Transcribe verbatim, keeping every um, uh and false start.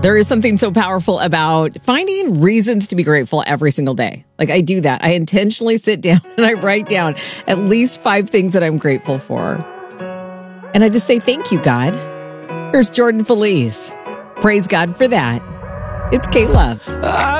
There is something so powerful about finding reasons to be grateful every single day. Like I do that. I intentionally sit down and I write down at least five things that I'm grateful for. And I just say, thank you, God. Here's Jordan Feliz. Praise God for that. It's K-Love.